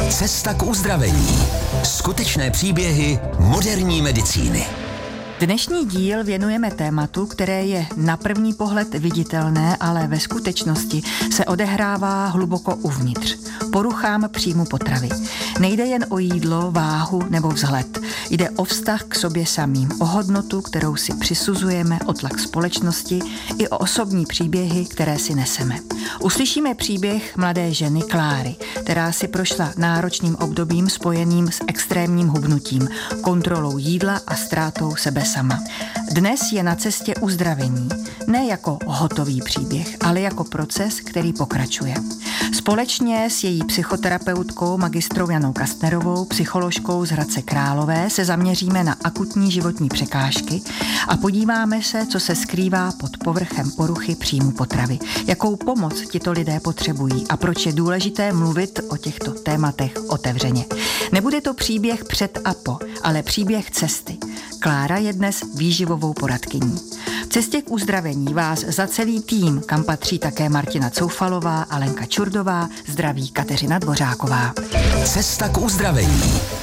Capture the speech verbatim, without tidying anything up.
Cesta k uzdravení. Skutečné příběhy moderní medicíny. Dnešní díl věnujeme tématu, které je na první pohled viditelné, ale ve skutečnosti se odehrává hluboko uvnitř. Poruchám příjmu potravy. Nejde jen o jídlo, váhu nebo vzhled. Jde o vztah k sobě samým, o hodnotu, kterou si přisuzujeme, o tlak společnosti i o osobní příběhy, které si neseme. Uslyšíme příběh mladé ženy Kláry, která si prošla náročným obdobím spojeným s extrémním hubnutím, kontrolou jídla a ztrátou sebe sama. Dnes je na cestě uzdravení, ne jako hotový příběh, ale jako proces, který pokračuje. Společně s její psychoterapeutkou magistrou Janou Kastnerovou, psycholožkou z Hradce Králové, se zaměříme na akutní životní překážky a podíváme se, co se skrývá pod povrchem poruchy příjmu potravy, jakou pomoc tito lidé potřebují a proč je důležité mluvit o těchto tématech otevřeně. Nebude to příběh před a po, ale příběh cesty. Klára je dnes výživovou poradkyní. V cestě k uzdravení vás za celý tým, kam patří také Martina Coufalová a Lenka Čurdová, zdraví Kateřina Dvořáková. Cesta k uzdravení.